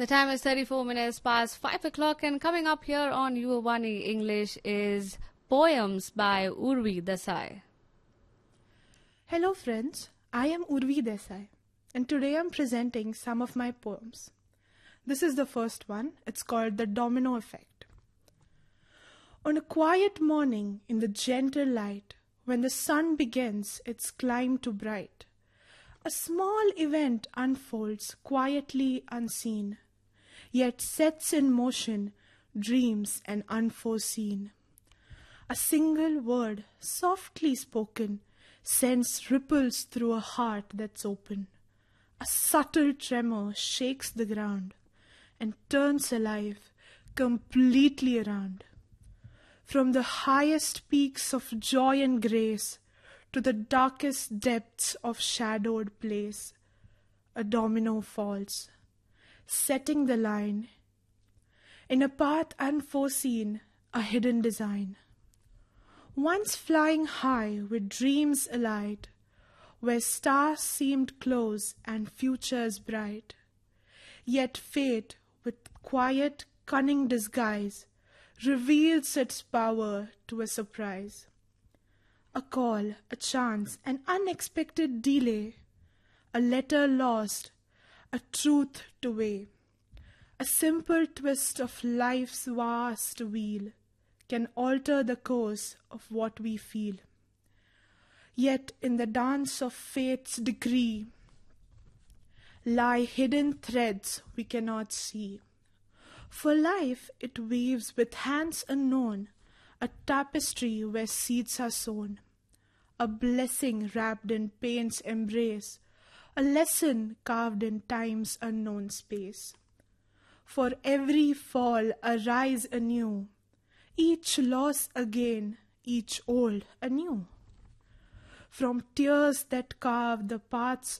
The time is 34 minutes past 5 o'clock, and coming up here on Yuvavani English is Poems by Urvi Desai. Hello friends, I am Urvi Desai, and today I'm presenting some of my poems. This is the first one. It's called The Domino Effect. On a quiet morning in the gentle light, when the sun begins its climb to bright, a small event unfolds quietly unseen, yet sets in motion dreams and unforeseen. A single word, softly spoken, sends ripples through a heart that's open. A subtle tremor shakes the ground and turns a life completely around. From the highest peaks of joy and grace to the darkest depths of shadowed place, a domino falls, setting the line. In a path unforeseen, a hidden design. Once flying high with dreams alight, where stars seemed close and futures bright, yet fate, with quiet, cunning disguise, reveals its power to a surprise. A call, a chance, an unexpected delay, a letter lost, a truth to weigh. A simple twist of life's vast wheel can alter the course of what we feel. Yet in the dance of fate's decree lie hidden threads we cannot see. For life it weaves with hands unknown a tapestry where seeds are sown, a blessing wrapped in pain's embrace, a lesson carved in time's unknown space. For every fall arise anew, each loss again, each old anew. From tears that carve the paths